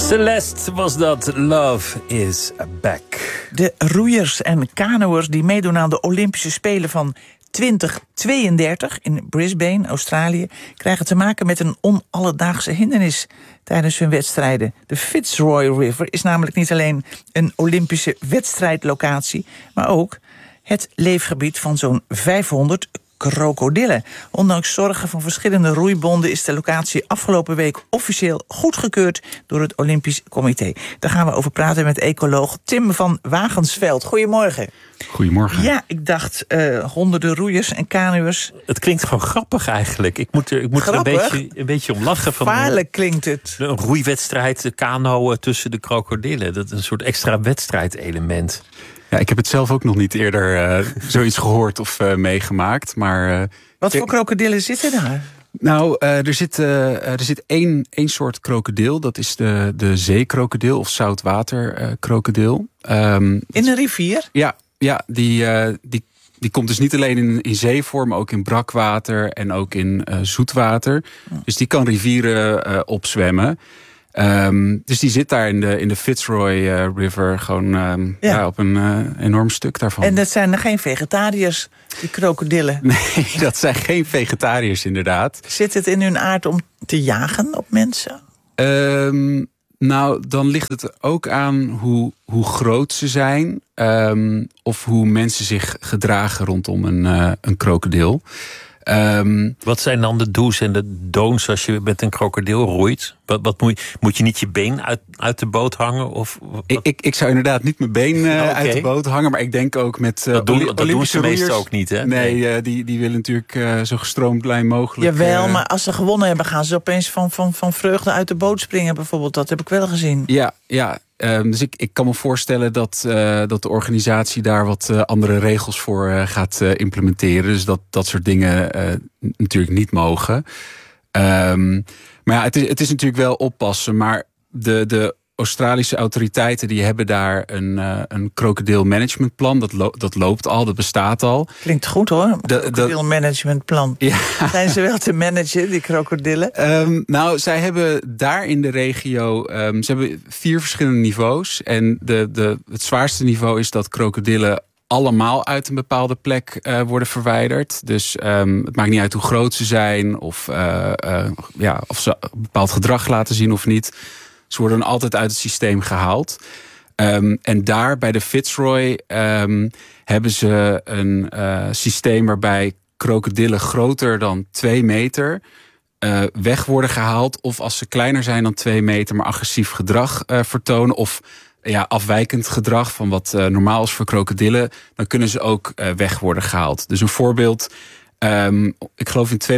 Celeste was dat. Love is back. De roeiers en kanoërs die meedoen aan de Olympische Spelen van 2032 in Brisbane, Australië, krijgen te maken met een onalledaagse hindernis tijdens hun wedstrijden. De Fitzroy River is namelijk niet alleen een Olympische wedstrijdlocatie, maar ook het leefgebied van zo'n 500 krokodillen. Ondanks zorgen van verschillende roeibonden is de locatie afgelopen week officieel goedgekeurd door het Olympisch Comité. Daar gaan we over praten met ecoloog Tim van Wagensveld. Goedemorgen. Goedemorgen. Ja, ik dacht honderden roeiers en kanoërs. Het klinkt gewoon grappig eigenlijk. Ik moet er een beetje om lachen. Gevaarlijk klinkt het. Een roeiwedstrijd, de kano tussen de krokodillen. Dat is een soort extra wedstrijdelement. Ja, ik heb het zelf ook nog niet eerder zoiets gehoord of meegemaakt. Maar, wat voor krokodillen zitten daar? Nou, er zit één soort krokodil. Dat is de zeekrokodil of zoutwaterkrokodil. In een rivier? Ja, die komt dus niet alleen in zeevorm, maar ook in brakwater en ook in zoetwater. Dus die kan rivieren opzwemmen. Dus die zit daar in de Fitzroy River gewoon op een enorm stuk daarvan. En dat zijn er geen vegetariërs, die krokodillen? Nee, dat zijn geen vegetariërs inderdaad. Zit het in hun aard om te jagen op mensen? Nou, dan ligt het ook aan hoe groot ze zijn. Of hoe mensen zich gedragen rondom een krokodil. Wat zijn dan de do's en de don'ts als je met een krokodil roeit? Wat moet je niet je been uit de boot hangen? Of ik zou inderdaad niet mijn been uit de boot hangen. Maar ik denk ook met dat doen ze meestal ook niet, hè? Nee, die willen natuurlijk zo gestroomlijn mogelijk. Jawel, maar als ze gewonnen hebben, gaan ze opeens van vreugde uit de boot springen bijvoorbeeld. Dat heb ik wel gezien. Ja. Dus ik kan me voorstellen dat de organisatie daar wat andere regels voor gaat implementeren. Dus dat soort dingen natuurlijk niet mogen. Maar ja, het is natuurlijk wel oppassen. Maar de Australische autoriteiten die hebben daar een krokodilmanagementplan. Dat loopt al, dat bestaat al. Klinkt goed hoor, krokodilmanagementplan. Ja. Zijn ze wel te managen, die krokodillen? Nou, zij hebben daar in de regio ze hebben 4 verschillende niveaus. En het zwaarste niveau is dat krokodillen allemaal uit een bepaalde plek worden verwijderd. Dus het maakt niet uit hoe groot ze zijn of ze een bepaald gedrag laten zien of niet. Ze worden altijd uit het systeem gehaald. En daar bij de Fitzroy hebben ze een systeem waarbij krokodillen groter dan 2 meter weg worden gehaald. Of als ze kleiner zijn dan 2 meter, maar agressief gedrag vertonen. Of afwijkend gedrag van wat normaal is voor krokodillen. Dan kunnen ze ook weg worden gehaald. Dus een voorbeeld. Ik geloof in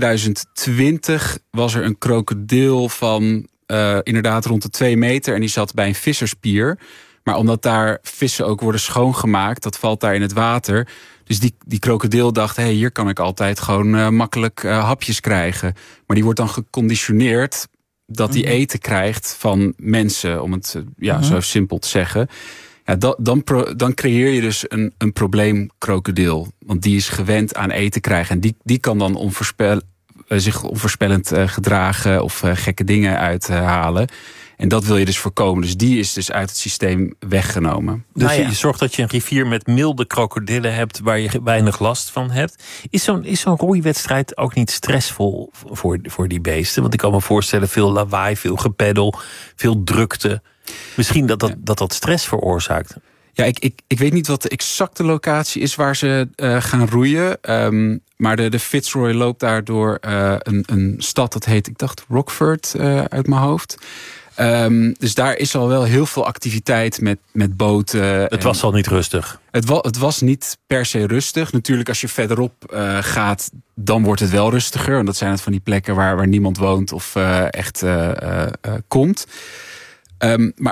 2020 was er een krokodil van inderdaad rond de 2 meter. En die zat bij een visserspier. Maar omdat daar vissen ook worden schoongemaakt, dat valt daar in het water. Dus die krokodil dacht, hier kan ik altijd gewoon makkelijk hapjes krijgen. Maar die wordt dan geconditioneerd dat die eten krijgt van mensen, om het zo simpel te zeggen. Ja, dan creëer je dus een probleemkrokodil. Want die is gewend aan eten krijgen. En die kan dan zich onvoorspellend gedragen of gekke dingen uithalen. En dat wil je dus voorkomen. Dus die is dus uit het systeem weggenomen. Dus je zorgt dat je een rivier met milde krokodillen hebt waar je weinig last van hebt. Is zo'n roeiwedstrijd ook niet stressvol voor die beesten? Want ik kan me voorstellen, veel lawaai, veel gepeddel, veel drukte. Misschien dat stress veroorzaakt. Ja, ik weet niet wat de exacte locatie is waar ze gaan roeien. Maar de Fitzroy loopt daar door een stad, dat heet, ik dacht Rockford uit mijn hoofd. Dus daar is al wel heel veel activiteit met boten. Het was al niet rustig. Het was niet per se rustig. Natuurlijk, als je verderop gaat, dan wordt het wel rustiger. Want dat zijn het van die plekken waar niemand woont of echt komt. Maar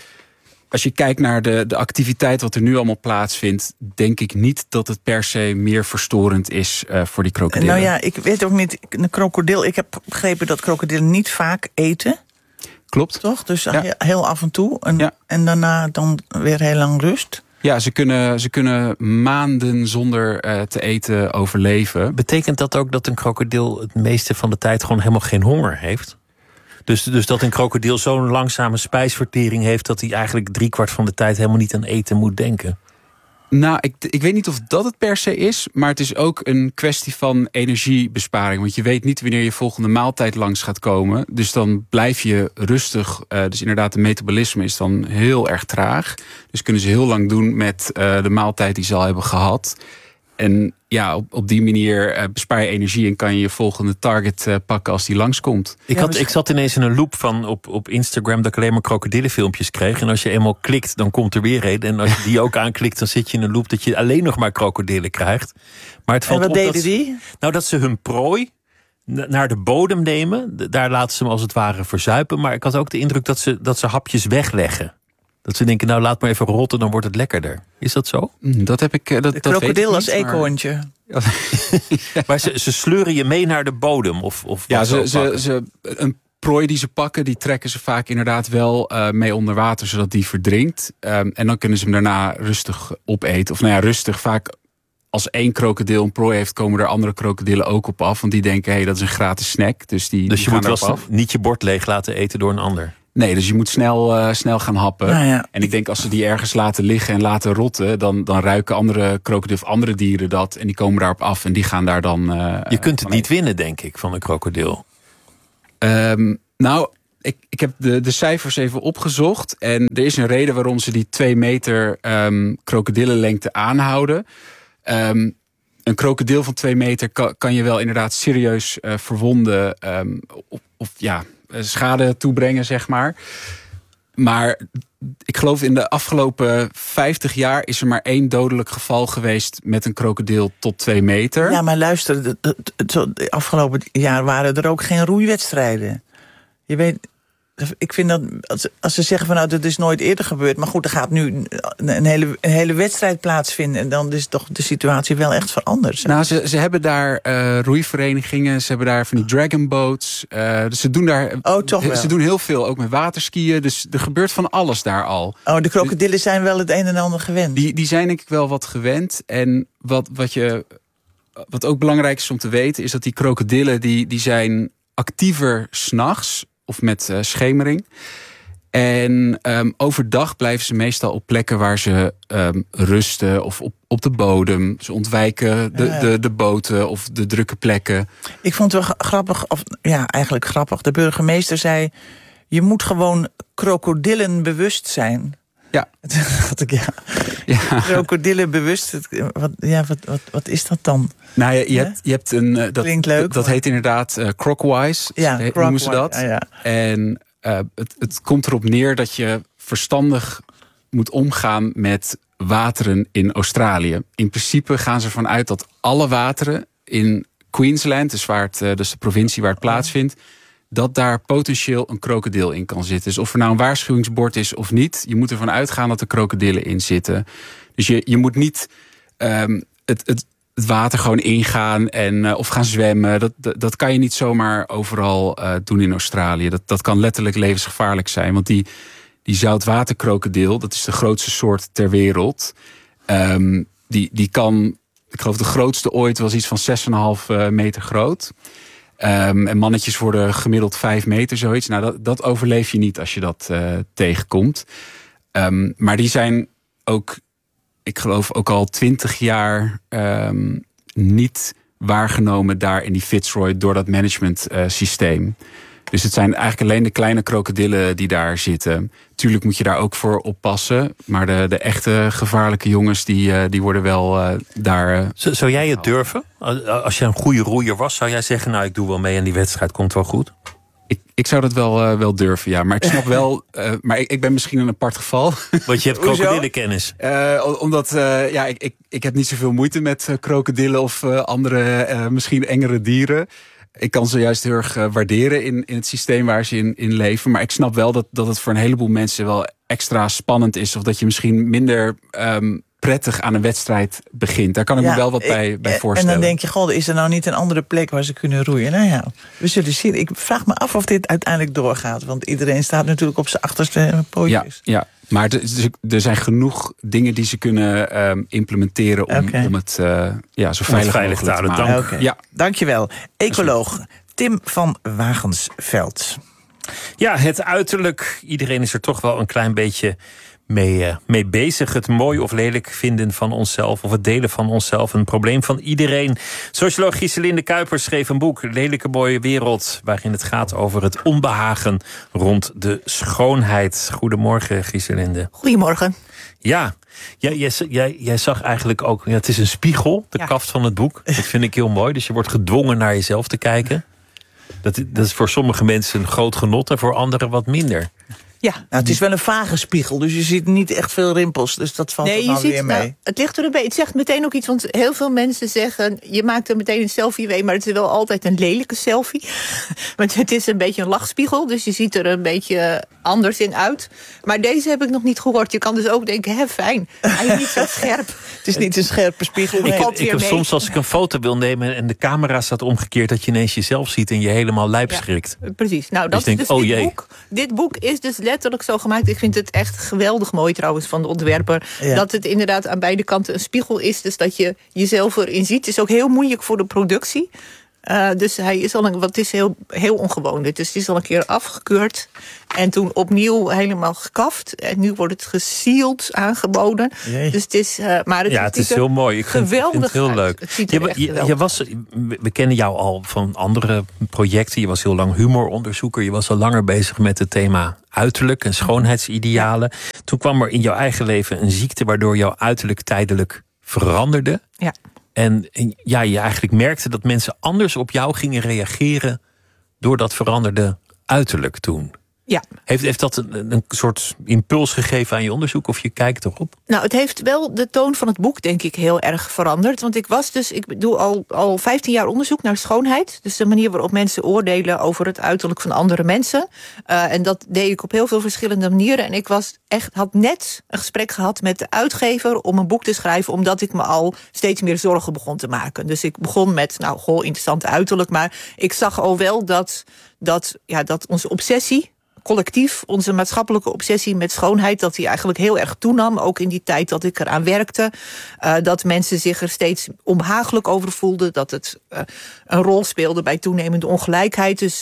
als je kijkt naar de activiteit wat er nu allemaal plaatsvindt, denk ik niet dat het per se meer verstorend is voor die krokodillen. Nou ja, ik weet ook niet, een krokodil, ik heb begrepen dat krokodillen niet vaak eten. Klopt. Toch? Dus heel af en toe. En daarna dan weer heel lang rust. Ja, ze kunnen maanden zonder te eten overleven. Betekent dat ook dat een krokodil het meeste van de tijd gewoon helemaal geen honger heeft? Dus dat een krokodil zo'n langzame spijsvertering heeft dat hij eigenlijk 3/4 van de tijd helemaal niet aan eten moet denken. Nou, ik weet niet of dat het per se is, maar het is ook een kwestie van energiebesparing. Want je weet niet wanneer je volgende maaltijd langs gaat komen. Dus dan blijf je rustig. Dus inderdaad, het metabolisme is dan heel erg traag. Dus kunnen ze heel lang doen met de maaltijd die ze al hebben gehad. En ja, op die manier bespaar je energie en kan je je volgende target pakken als die langskomt. Ik zat ineens in een loop van op Instagram dat ik alleen maar krokodillenfilmpjes kreeg. En als je eenmaal klikt, dan komt er weer een. En als je die ook aanklikt, dan zit je in een loop dat je alleen nog maar krokodillen krijgt. Maar het valt en wat op deden die? Nou, dat ze hun prooi naar de bodem nemen. Daar laten ze hem als het ware verzuipen. Maar ik had ook de indruk dat ze hapjes wegleggen. Dat ze denken, nou laat maar even rotten, dan wordt het lekkerder. Is dat zo? Dat heb ik. De krokodil als eekhoorntje. Maar ze sleuren je mee naar de bodem? Of ja, een prooi die ze pakken, die trekken ze vaak inderdaad wel mee onder water, zodat die verdrinkt. En dan kunnen ze hem daarna rustig opeten. Of nou ja, rustig. Vaak als 1 krokodil een prooi heeft, komen er andere krokodillen ook op af. Want die denken, hé, dat is een gratis snack. Dus je moet wel niet je bord leeg laten eten door een ander. Nee, dus je moet snel gaan happen. Nou ja. En ik denk als ze die ergens laten liggen en laten rotten, dan ruiken andere krokodillen of andere dieren dat. En die komen daarop af en die gaan daar dan. Je kunt het niet winnen, denk ik, van een krokodil. Nou, ik heb de cijfers even opgezocht. En er is een reden waarom ze die 2 meter krokodillenlengte aanhouden. Een krokodil van 2 meter kan je wel inderdaad serieus verwonden. Of schade toebrengen, zeg maar. Maar ik geloof in de afgelopen 50 jaar is er maar 1 dodelijk geval geweest met een krokodil tot 2 meter. Ja, maar luister, de afgelopen jaar waren er ook geen roeiwedstrijden. Je weet, ik vind dat, als ze zeggen van nou, dat is nooit eerder gebeurd. Maar goed, er gaat nu een hele wedstrijd plaatsvinden. En dan is toch de situatie wel echt veranderd. Nou, ze hebben daar roeiverenigingen. Ze hebben daar van die dragon boats. Dus ze doen daar. Ze doen heel veel, ook met waterskiën. Dus er gebeurt van alles daar al. Oh, de krokodillen zijn wel het een en ander gewend. Die zijn denk ik wel wat gewend. En wat ook belangrijk is om te weten, is dat die krokodillen die zijn actiever 's nachts of met schemering. En overdag blijven ze meestal op plekken waar ze rusten of op de bodem. Ze ontwijken de boten of de drukke plekken. Ik vond het wel grappig, eigenlijk grappig. De burgemeester zei, je moet gewoon krokodillenbewust zijn. Ja. Toen dacht ik, krokodillenbewust. Wat is dat dan? Nou, je hebt een. Klinkt leuk. Dat heet inderdaad crocwise. Noemen ze dat. Ja. En het komt erop neer dat je verstandig moet omgaan met wateren in Australië. In principe gaan ze ervan uit dat alle wateren in Queensland, dus dus de provincie waar het plaatsvindt, dat daar potentieel een krokodil in kan zitten. Dus of er nou een waarschuwingsbord is of niet, je moet ervan uitgaan dat er krokodillen in zitten. Dus je moet niet het water gewoon ingaan of gaan zwemmen. Dat kan je niet zomaar overal doen in Australië. Dat kan letterlijk levensgevaarlijk zijn. Want die zoutwaterkrokodil, dat is de grootste soort ter wereld. Die kan, ik geloof de grootste ooit was iets van 6,5 meter groot. En mannetjes worden gemiddeld 5 meter, zoiets. Nou, dat overleef je niet als je dat tegenkomt. Maar die zijn ook, ik geloof ook al 20 jaar niet waargenomen daar in die Fitzroy door dat management systeem. Dus het zijn eigenlijk alleen de kleine krokodillen die daar zitten. Tuurlijk moet je daar ook voor oppassen. Maar de echte gevaarlijke jongens, die worden wel daar. Zou jij het durven? Als je een goede roeier was, zou jij zeggen, nou, ik doe wel mee en die wedstrijd komt wel goed? Ik zou dat wel durven, ja. Maar ik snap wel, maar ik ben misschien een apart geval. Want je hebt krokodillenkennis. Omdat ik heb niet zoveel moeite met krokodillen of andere, misschien engere dieren. Ik kan ze juist heel erg waarderen in het systeem waar ze in leven. Maar ik snap wel dat het voor een heleboel mensen wel extra spannend is. Of dat je misschien minder prettig aan een wedstrijd begint. Daar kan ik me wel wat bij voorstellen. En dan denk je, god, is er nou niet een andere plek waar ze kunnen roeien? Nou ja, we zullen zien. Ik vraag me af of dit uiteindelijk doorgaat. Want iedereen staat natuurlijk op zijn achterste pootjes. Ja. Maar er zijn genoeg dingen die ze kunnen implementeren om het zo veilig mogelijk te maken. Ja. Dankjewel. Ecoloog Tim van Wagensveld. Ja, het uiterlijk. Iedereen is er toch wel een klein beetje mee bezig. Het mooi of lelijk vinden van onszelf of het delen van onszelf. Een probleem van iedereen. Socioloog Giselinde Kuipers schreef een boek, Lelijke Mooie Wereld, waarin het gaat over het onbehagen rond de schoonheid. Goedemorgen, Giselinde. Goedemorgen. Ja, jij zag eigenlijk ook, het is een spiegel, de kaft van het boek. Dat vind ik heel mooi. Dus je wordt gedwongen naar jezelf te kijken. Dat is voor sommige mensen een groot genot en voor anderen wat minder. Ja. Nou, het is wel een vage spiegel, dus je ziet niet echt veel rimpels. Dus dat valt er nou weer mee. Het ligt er een beetje. Het zegt meteen ook iets, want heel veel mensen zeggen, je maakt er meteen een selfie mee, maar het is wel altijd een lelijke selfie. Want het is een beetje een lachspiegel, dus je ziet er een beetje anders in uit. Maar deze heb ik nog niet gehoord. Je kan dus ook denken, fijn, hij is niet zo scherp. Het is niet een scherpe spiegel. Ik heb soms, als ik een foto wil nemen en de camera staat omgekeerd, dat je ineens jezelf ziet en je helemaal lijp schrikt. Ja, precies. Nou, dat dus is dus dit boek. Dit boek is dus letterlijk zo gemaakt. Ik vind het echt geweldig mooi trouwens van de ontwerper. Ja. Dat het inderdaad aan beide kanten een spiegel is. Dus dat je jezelf erin ziet. Het is ook heel moeilijk voor de productie. Dus hij is het is heel ongewoon. Dus het is al een keer afgekeurd. En toen opnieuw helemaal gekaft. En nu wordt het gesealed aangeboden. Jee. Dus het is, maar het is heel mooi. Ik vind het heel leuk. We kennen jou al van andere projecten. Je was heel lang humoronderzoeker. Je was al langer bezig met het thema uiterlijk en schoonheidsidealen. Ja. Toen kwam er in jouw eigen leven een ziekte waardoor jouw uiterlijk tijdelijk veranderde. Ja. En ja, je eigenlijk merkte dat mensen anders op jou gingen reageren door dat veranderde uiterlijk toen. Ja. Heeft dat een soort impuls gegeven aan je onderzoek of je kijkt erop? Nou, het heeft wel de toon van het boek, denk ik, heel erg veranderd. Want ik doe al 15 jaar onderzoek naar schoonheid. Dus de manier waarop mensen oordelen over het uiterlijk van andere mensen. En dat deed ik op heel veel verschillende manieren. En ik had net een gesprek gehad met de uitgever om een boek te schrijven, omdat ik me al steeds meer zorgen begon te maken. Dus ik begon met, interessant uiterlijk. Maar ik zag al wel dat onze obsessie, collectief, onze maatschappelijke obsessie met schoonheid, dat die eigenlijk heel erg toenam. Ook in die tijd dat ik eraan werkte. Dat mensen zich er steeds onbehagelijk over voelden. Dat het een rol speelde bij toenemende ongelijkheid. Dus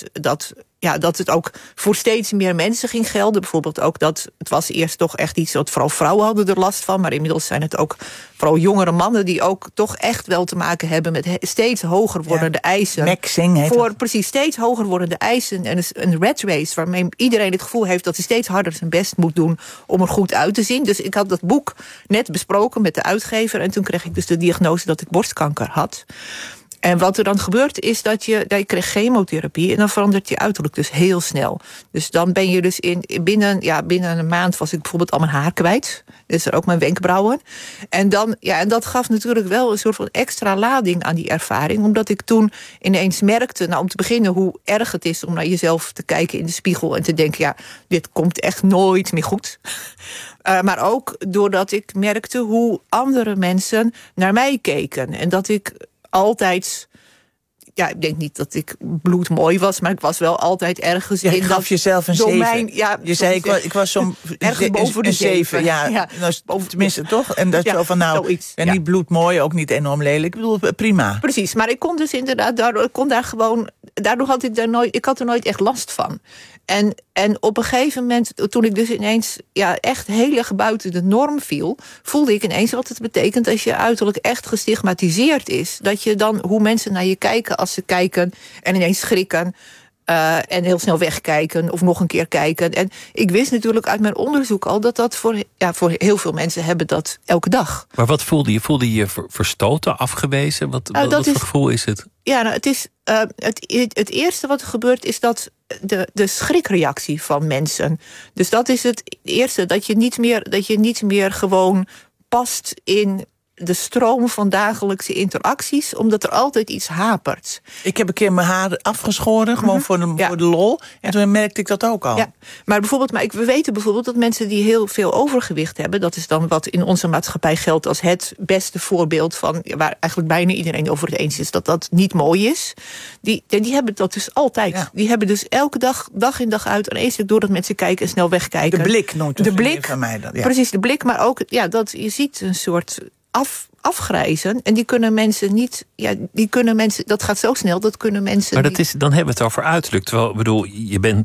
dat het ook voor steeds meer mensen ging gelden. Bijvoorbeeld ook het was eerst toch echt iets wat vooral vrouwen hadden er last van. Maar inmiddels zijn het ook vooral jongere mannen die ook toch echt wel te maken hebben met steeds hoger wordende eisen. Maxing heet dat. Precies, steeds hoger wordende eisen. En een rat race waarmee iedereen het gevoel heeft dat hij steeds harder zijn best moet doen om er goed uit te zien. Dus ik had dat boek net besproken met de uitgever. En toen kreeg ik dus de diagnose dat ik borstkanker had. En wat er dan gebeurt is dat je kreeg chemotherapie en dan verandert je uiterlijk dus heel snel. Dus dan ben je dus binnen een maand was ik bijvoorbeeld al mijn haar kwijt. Dus er ook mijn wenkbrauwen. En dat gaf natuurlijk wel een soort van extra lading aan die ervaring. Omdat ik toen ineens merkte, om te beginnen, hoe erg het is om naar jezelf te kijken in de spiegel en te denken, dit komt echt nooit meer goed. Maar ook doordat ik merkte hoe andere mensen naar mij keken. En dat ik altijd, ik denk niet dat ik bloedmooi was, maar ik was wel altijd ergens in dat gaf jezelf een domein. 7. Ja, je zei, ik was zo'n ergens boven de 7. Ja. Tenminste toch? En dat zo van, zoiets. En niet bloedmooi, ook niet enorm lelijk. Ik bedoel, prima. Precies, maar ik kon dus inderdaad, daardoor had ik had er nooit echt last van. En op een gegeven moment, toen ik dus ineens echt heel erg buiten de norm viel, voelde ik ineens wat het betekent als je uiterlijk echt gestigmatiseerd is. Dat je dan, hoe mensen naar je kijken als ze kijken en ineens schrikken. En heel snel wegkijken of nog een keer kijken. En ik wist natuurlijk uit mijn onderzoek al dat voor heel veel mensen hebben dat elke dag. Maar wat voelde je? Voelde je je verstoten, afgewezen? Wat voor gevoel is het? Ja, het is het eerste wat er gebeurt is dat de schrikreactie van mensen. Dus dat is het eerste, dat je niet meer gewoon past in de stroom van dagelijkse interacties, omdat er altijd iets hapert. Ik heb een keer mijn haar afgeschoren, gewoon voor de lol. En toen merkte ik dat ook al. Ja, maar we weten bijvoorbeeld dat mensen die heel veel overgewicht hebben, dat is dan wat in onze maatschappij geldt als het beste voorbeeld van, waar eigenlijk bijna iedereen over het eens is dat dat niet mooi is. Die hebben dat dus altijd. Ja. Die hebben dus elke dag in dag uit, en eens doordat mensen kijken en snel wegkijken. De blik nooit. De blik van mij dan. Ja. Precies, de blik, maar ook dat je ziet een soort afgrijzen. En die kunnen mensen niet. Dat gaat zo snel, dat kunnen mensen. Maar dan hebben we het over uiterlijk. Terwijl, je bent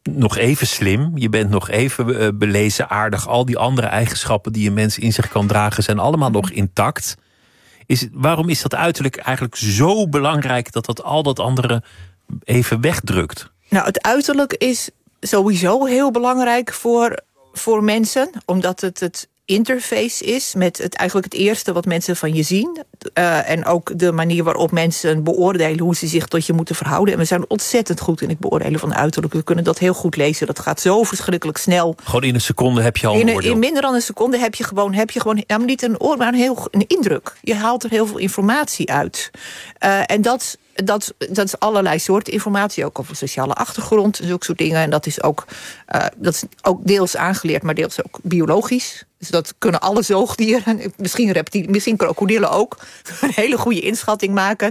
nog even slim. Je bent nog even belezen, aardig. Al die andere eigenschappen die een mens in zich kan dragen zijn allemaal nog intact. Waarom is dat uiterlijk eigenlijk zo belangrijk dat al dat andere even wegdrukt? Nou, het uiterlijk is sowieso heel belangrijk voor mensen, omdat het interface is met eigenlijk het eerste wat mensen van je zien. En ook de manier waarop mensen beoordelen hoe ze zich tot je moeten verhouden. En we zijn ontzettend goed in het beoordelen van uiterlijk. We kunnen dat heel goed lezen. Dat gaat zo verschrikkelijk snel. Gewoon in een seconde heb je al een oordeel. In minder dan een seconde heb je gewoon maar niet een oordeel, maar een indruk. Je haalt er heel veel informatie uit. En dat is allerlei soorten informatie, ook over sociale achtergrond en zulke soort dingen. En dat is ook deels aangeleerd, maar deels ook biologisch. Dus dat kunnen alle zoogdieren, misschien reptielen, misschien krokodillen ook, een hele goede inschatting maken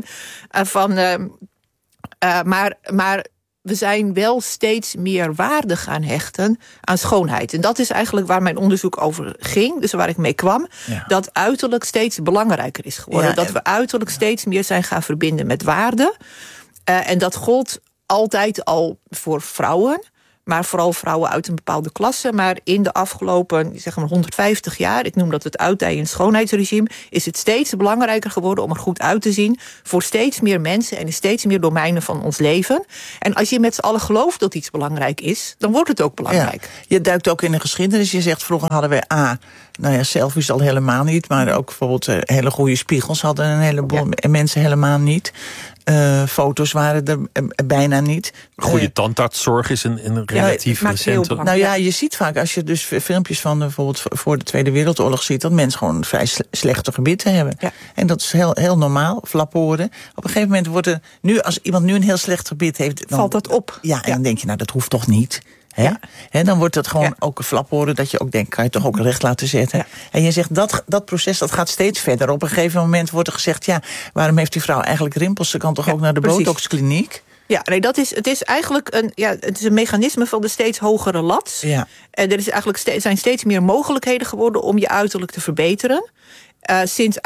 maar we zijn wel steeds meer waarde gaan hechten aan schoonheid. En dat is eigenlijk waar mijn onderzoek over ging. Dus waar ik mee kwam. Ja. Dat uiterlijk steeds belangrijker is geworden. Ja, dat we uiterlijk steeds meer zijn gaan verbinden met waarde. En dat gold altijd al voor vrouwen. Maar vooral vrouwen uit een bepaalde klasse. Maar in de afgelopen 150 jaar, ik noem dat het uitdijend schoonheidsregime, is het steeds belangrijker geworden om er goed uit te zien voor steeds meer mensen en in steeds meer domeinen van ons leven. En als je met z'n allen gelooft dat iets belangrijk is, dan wordt het ook belangrijk. Ja, je duikt ook in de geschiedenis. Je zegt, vroeger hadden we selfies al helemaal niet, maar ook bijvoorbeeld hele goede spiegels hadden een heleboel mensen helemaal niet. Foto's waren er bijna niet. Goede tandartszorg is een relatief recente. Nou ja, je ziet vaak als je dus filmpjes van bijvoorbeeld voor de Tweede Wereldoorlog ziet, dat mensen gewoon vrij slechte gebitten hebben. Ja. En dat is heel normaal, flapporen. Op een gegeven moment wordt als iemand nu een heel slecht gebit heeft, dan valt dat op. Ja, en dan denk je, dat hoeft toch niet. Ja. En dan wordt dat gewoon ook een flaphoren, dat je ook denkt, kan je toch ook recht laten zetten. Ja. En je zegt, dat proces dat gaat steeds verder. Op een gegeven moment wordt er gezegd, waarom heeft die vrouw eigenlijk rimpels? Ze kan toch ook naar de botoxkliniek? Ja, nee, het is eigenlijk het is een mechanisme van de steeds hogere lat. Ja. En er zijn steeds meer mogelijkheden geworden om je uiterlijk te verbeteren. Sinds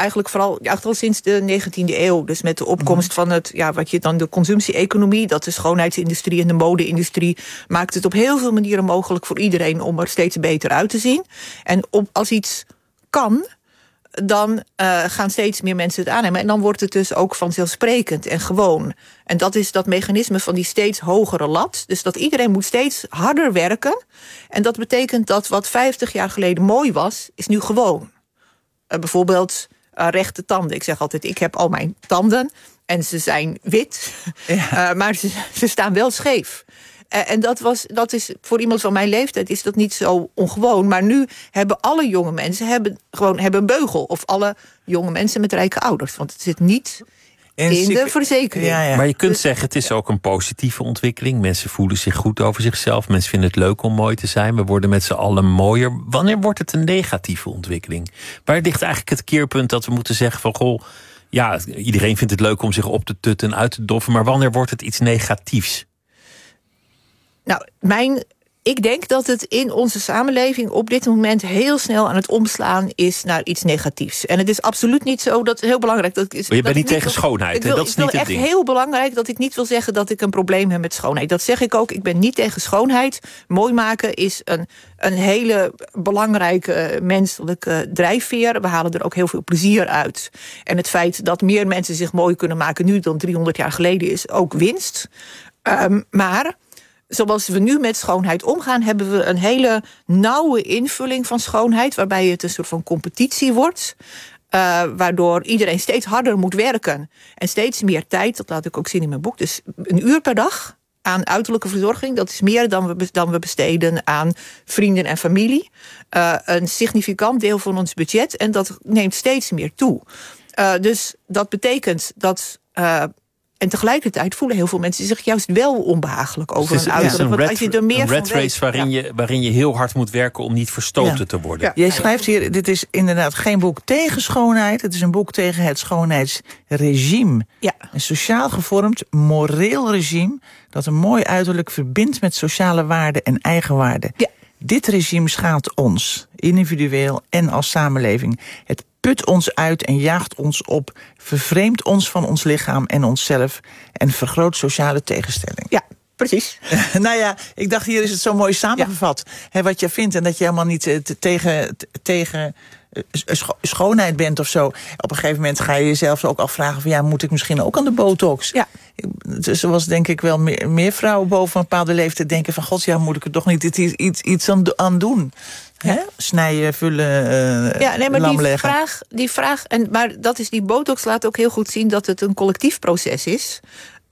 de 19e eeuw. Dus met de opkomst van wat je dan de consumptie-economie, dat de schoonheidsindustrie en de mode-industrie, maakt het op heel veel manieren mogelijk voor iedereen om er steeds beter uit te zien. En als iets kan, dan gaan steeds meer mensen het aannemen. En dan wordt het dus ook vanzelfsprekend en gewoon. En dat is dat mechanisme van die steeds hogere lat. Dus dat iedereen moet steeds harder werken. En dat betekent dat wat 50 jaar geleden mooi was, is nu gewoon. Bijvoorbeeld rechte tanden. Ik zeg altijd, ik heb al mijn tanden en ze zijn wit, maar ze staan wel scheef. En dat is voor iemand van mijn leeftijd is dat niet zo ongewoon. Maar nu hebben alle jonge mensen hebben een beugel. Of alle jonge mensen met rijke ouders. Want het zit niet in de verzekering. Ja. Maar je kunt zeggen, het is ook een positieve ontwikkeling. Mensen voelen zich goed over zichzelf. Mensen vinden het leuk om mooi te zijn. We worden met z'n allen mooier. Wanneer wordt het een negatieve ontwikkeling? Waar ligt eigenlijk het keerpunt dat we moeten zeggen van, iedereen vindt het leuk om zich op te tutten en uit te doffen. Maar wanneer wordt het iets negatiefs? Nou, ik denk dat het in onze samenleving op dit moment heel snel aan het omslaan is naar iets negatiefs. En het is absoluut niet zo, dat is heel belangrijk. Maar je bent niet tegen schoonheid, dat is niet het ding. Het is echt heel belangrijk dat ik niet wil zeggen dat ik een probleem heb met schoonheid. Dat zeg ik ook, ik ben niet tegen schoonheid. Mooi maken is een hele belangrijke menselijke drijfveer. We halen er ook heel veel plezier uit. En het feit dat meer mensen zich mooi kunnen maken nu dan 300 jaar geleden is ook winst. Maar zoals we nu met schoonheid omgaan, hebben we een hele nauwe invulling van schoonheid, waarbij het een soort van competitie wordt. Waardoor iedereen steeds harder moet werken. En steeds meer tijd, dat laat ik ook zien in mijn boek. Dus 1 uur per dag aan uiterlijke verzorging, dat is meer dan we besteden aan vrienden en familie. Een significant deel van ons budget. En dat neemt steeds meer toe. Dus dat betekent dat. En tegelijkertijd voelen heel veel mensen zich juist wel onbehagelijk over hun uiterlijk. Want als je er meer een rat race waarin je heel hard moet werken om niet verstoten te worden. Ja. Jij schrijft hier, dit is inderdaad geen boek tegen schoonheid. Het is een boek tegen het schoonheidsregime. Ja. Een sociaal gevormd, moreel regime dat een mooi uiterlijk verbindt met sociale waarden en eigenwaarden. Ja. Dit regime schaadt ons, individueel en als samenleving. Het put ons uit en jaagt ons op, vervreemdt ons van ons lichaam en onszelf en vergroot sociale tegenstelling. Ja, precies. Nou ja, ik dacht, hier is het zo mooi samengevat. Hè, wat je vindt en dat je helemaal niet tegen schoonheid bent of zo. Op een gegeven moment ga je jezelf ook afvragen van, moet ik misschien ook aan de botox? Ja. Dus er was denk ik wel meer vrouwen boven een bepaalde leeftijd denken van, god, moet ik er toch niet iets aan doen? Ja. Hè? Snijden, vullen, maar lam leggen. Die vraag, maar dat is, die botox laat ook heel goed zien dat het een collectief proces is.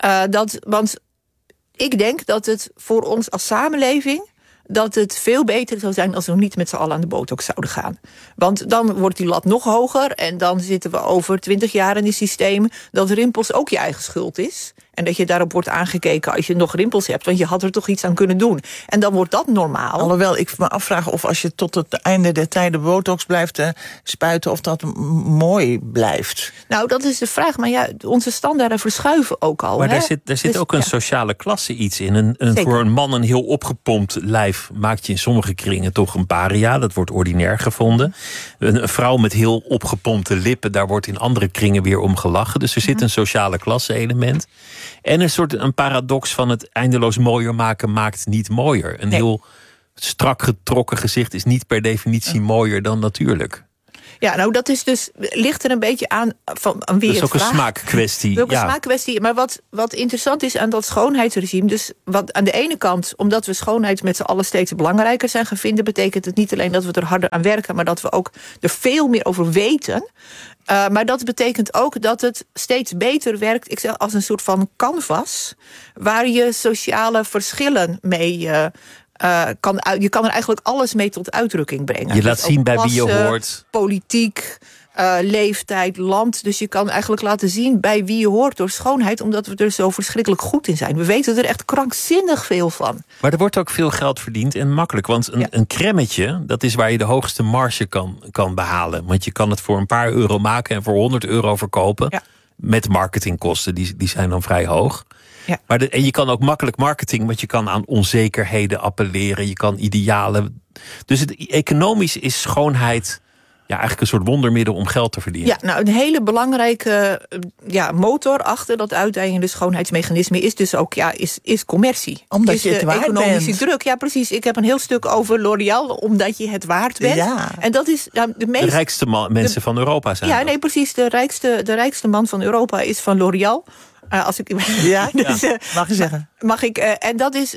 Want ik denk dat het voor ons als samenleving, dat het veel beter zou zijn als we niet met z'n allen aan de botox zouden gaan. Want dan wordt die lat nog hoger en dan zitten we over 20 jaar in een systeem dat rimpels ook je eigen schuld is. En dat je daarop wordt aangekeken als je nog rimpels hebt, want je had er toch iets aan kunnen doen. En dan wordt dat normaal. Alhoewel, ik me afvraag of als je tot het einde der tijden botox blijft spuiten, of dat mooi blijft. Nou, dat is de vraag. Maar onze standaarden verschuiven ook al. Maar daar zit ook een sociale klasse iets in. Voor een man een heel opgepompt lijf maakt je in sommige kringen toch een paria. Dat wordt ordinair gevonden. Een vrouw met heel opgepompte lippen, daar wordt in andere kringen weer om gelachen. Dus er zit een sociale klasse element. En een paradox van het eindeloos mooier maken maakt niet mooier. Een heel strak getrokken gezicht is niet per definitie mooier dan natuurlijk. Ja, nou dat is dus, ligt er een beetje aan wie dat is ook een smaakkwestie. Ook een smaakkwestie. Maar wat interessant is aan dat schoonheidsregime, dus wat aan de ene kant, omdat we schoonheid met z'n allen steeds belangrijker zijn gaan vinden, betekent het niet alleen dat we er harder aan werken, maar dat we ook er veel meer over weten. Maar dat betekent ook dat het steeds beter werkt, ik zeg, als een soort van canvas, waar je sociale verschillen mee je kan er eigenlijk alles mee tot uitdrukking brengen. Je laat zien bij wie je hoort. Politiek, leeftijd, land. Dus je kan eigenlijk laten zien bij wie je hoort door schoonheid, omdat we er zo verschrikkelijk goed in zijn. We weten er echt krankzinnig veel van. Maar er wordt ook veel geld verdiend en makkelijk. Want een cremmetje, dat is waar je de hoogste marge kan behalen. Want je kan het voor een paar euro maken en voor 100 euro verkopen. Ja. Met marketingkosten, die zijn dan vrij hoog. Ja. En je kan ook makkelijk marketing, want je kan aan onzekerheden appelleren. Je kan idealen. Dus economisch is schoonheid eigenlijk een soort wondermiddel om geld te verdienen. Ja, nou, een hele belangrijke motor achter dat uiteindelijke schoonheidsmechanisme is dus ook is commercie. Omdat is je het waard economische bent. Druk. Ja, precies. Ik heb een heel stuk over L'Oréal, omdat je het waard bent. Ja. En dat is de rijkste mensen van Europa zijn. Ja, nee, precies. De rijkste man van Europa is van L'Oréal. Als ik, dus, mag je zeggen. Mag ik? En dat is,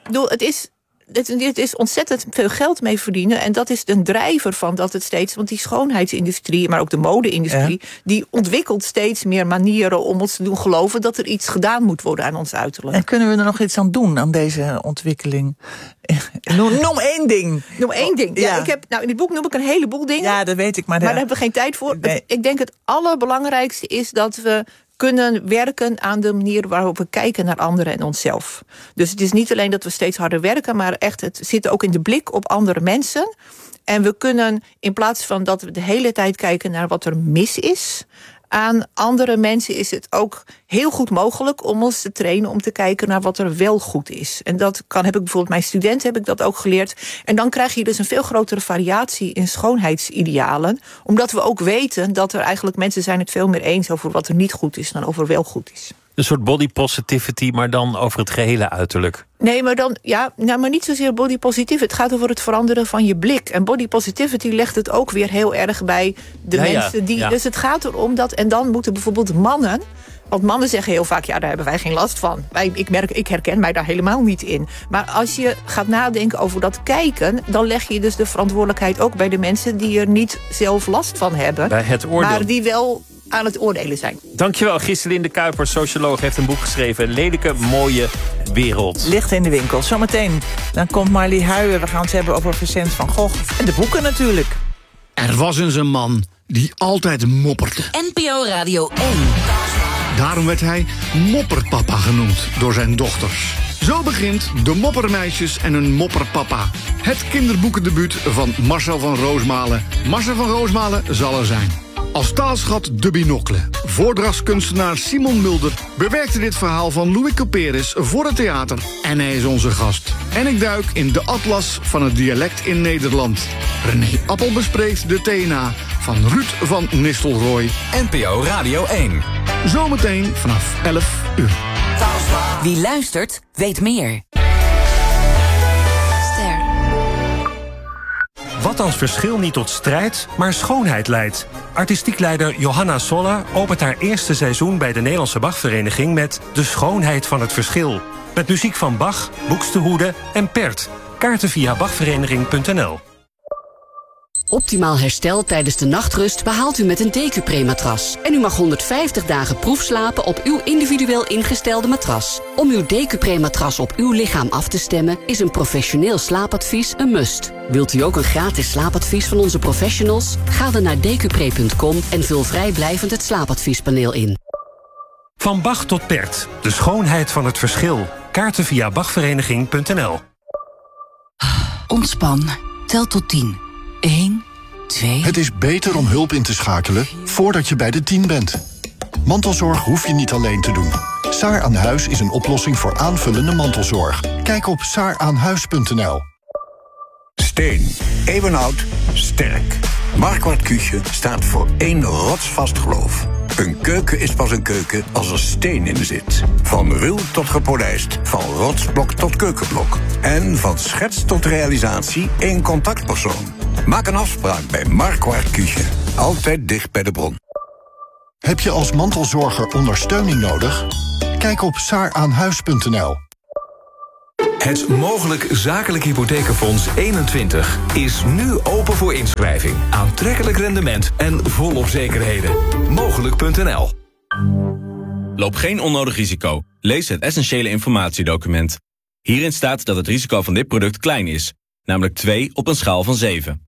het is ontzettend veel geld mee verdienen. En dat is een drijver van dat het steeds, want die schoonheidsindustrie, maar ook de mode-industrie, die ontwikkelt steeds meer manieren om ons te doen geloven dat er iets gedaan moet worden aan ons uiterlijk. En kunnen we er nog iets aan doen, aan deze ontwikkeling? Noem één ding. Noem één ding. Ja, in dit boek noem ik een heleboel dingen. Ja, dat weet ik. Maar daar hebben we geen tijd voor. Nee. Ik denk het allerbelangrijkste is dat we kunnen werken aan de manier waarop we kijken naar anderen en onszelf. Dus het is niet alleen dat we steeds harder werken, maar echt, het zit ook in de blik op andere mensen. En we kunnen, in plaats van dat we de hele tijd kijken naar wat er mis is aan andere mensen, is het ook heel goed mogelijk om ons te trainen om te kijken naar wat er wel goed is. En dat heb ik bijvoorbeeld, mijn studenten heb ik dat ook geleerd. En dan krijg je dus een veel grotere variatie in schoonheidsidealen, omdat we ook weten dat er eigenlijk mensen zijn het veel meer eens over wat er niet goed is dan over wel goed is. Een soort body positivity, maar dan over het gehele uiterlijk. Nee, maar dan, maar niet zozeer body positivity. Het gaat over het veranderen van je blik. En body positivity legt het ook weer heel erg bij de mensen die. Ja. Dus het gaat erom dat, en dan moeten bijvoorbeeld mannen. Want mannen zeggen heel vaak, daar hebben wij geen last van. Ik herken mij daar helemaal niet in. Maar als je gaat nadenken over dat kijken, dan leg je dus de verantwoordelijkheid ook bij de mensen die er niet zelf last van hebben. Bij het oordeel. Maar die wel aan het oordelen zijn. Dankjewel, Giselinde Kuipers, socioloog, heeft een boek geschreven. Lelijke, mooie wereld. Ligt in de winkel. Zometeen, dan komt Marlie Huijen. We gaan het hebben over Vincent van Gogh. En de boeken natuurlijk. Er was eens een man die altijd mopperde. NPO Radio 1. Daarom werd hij Mopperpapa genoemd door zijn dochters. Zo begint De Moppermeisjes en hun Mopperpapa. Het kinderboekendebuut van Marcel van Roosmalen. Marcel van Roosmalen zal er zijn. Als taalschat De Binocle. Voordrachtskunstenaar Simon Mulder bewerkte dit verhaal van Louis Couperus voor het theater. En hij is onze gast. En ik duik in de atlas van het dialect in Nederland. René Appel bespreekt de TNA van Ruud van Nistelrooy. NPO Radio 1. Zometeen vanaf 11 uur. Wie luistert, weet meer. Ster. Wat als verschil niet tot strijd, maar schoonheid leidt? Artistiek leider Johanna Solla opent haar eerste seizoen bij de Nederlandse Bachvereniging met De schoonheid van het verschil. Met muziek van Bach, Buxtehude en Pärt. Kaarten via bachvereniging.nl. Optimaal herstel tijdens de nachtrust behaalt u met een Decupre-matras. En u mag 150 dagen proefslapen op uw individueel ingestelde matras. Om uw Decupre-matras op uw lichaam af te stemmen is een professioneel slaapadvies een must. Wilt u ook een gratis slaapadvies van onze professionals? Ga dan naar decupre.com en vul vrijblijvend het slaapadviespaneel in. Van Bach tot Pärt. De schoonheid van het verschil. Kaarten via bachvereniging.nl. Ontspan. Tel tot 10. 1, 2... Het is beter om hulp in te schakelen voordat je bij de 10 bent. Mantelzorg hoef je niet alleen te doen. Saar aan Huis is een oplossing voor aanvullende mantelzorg. Kijk op saaraanhuis.nl. Steen. Eeuwenoud. Sterk. Marquardt Küche staat voor één rotsvast geloof. Een keuken is pas een keuken als er steen in zit. Van ruw tot gepolijst, van rotsblok tot keukenblok. En van schets tot realisatie één contactpersoon. Maak een afspraak bij Marquardt Küche. Altijd dicht bij de bron. Heb je als mantelzorger ondersteuning nodig? Kijk op saaraanhuis.nl. Het Mogelijk Zakelijk Hypothekenfonds 21 is nu open voor inschrijving. Aantrekkelijk rendement en volop zekerheden. Mogelijk.nl. Loop geen onnodig risico. Lees het essentiële informatiedocument. Hierin staat dat het risico van dit product klein is. Namelijk 2 op een schaal van 7.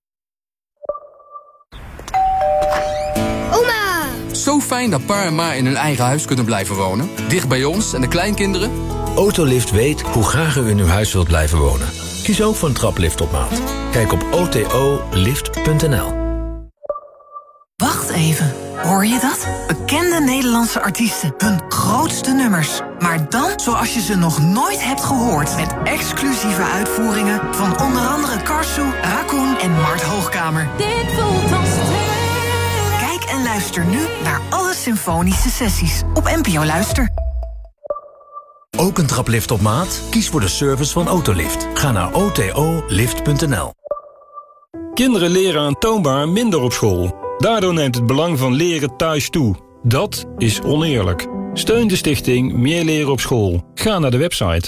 Oma! Zo fijn dat pa en ma in hun eigen huis kunnen blijven wonen. Dicht bij ons en de kleinkinderen. Autolift weet hoe graag u in uw huis wilt blijven wonen. Kies ook voor een traplift op maat. Kijk op otolift.nl. Wacht even, hoor je dat? Bekende Nederlandse artiesten, hun grootste nummers. Maar dan zoals je ze nog nooit hebt gehoord. Met exclusieve uitvoeringen van onder andere Karsu, Raccoon en Mart Hoogkamer. Dit voelt als Kijk en luister nu naar alle symfonische sessies op NPO Luister. Ook een traplift op maat? Kies voor de service van Autolift. Ga naar otolift.nl. Kinderen leren aantoonbaar minder op school. Daardoor neemt het belang van leren thuis toe. Dat is oneerlijk. Steun de stichting Meer Leren op School. Ga naar de website.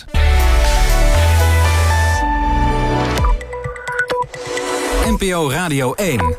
NPO Radio 1.